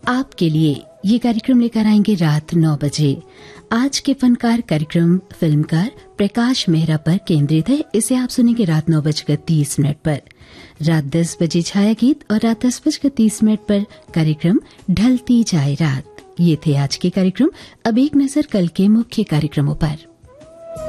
आपके लिए ये कार्यक्रम लेकर आएंगे रात 9 बजे। आज के फनकार कार्यक्रम फिल्मकार प्रकाश मेहरा पर केंद्रित है। इसे आप सुनेंगे रात 9:30 पर। रात 10 बजे छाया गीत और रात 10:30 पर कार्यक्रम ढलती जाए रात। ये थे आज के कार्यक्रम। अब एक नजर कल के मुख्य कार्यक्रमों पर।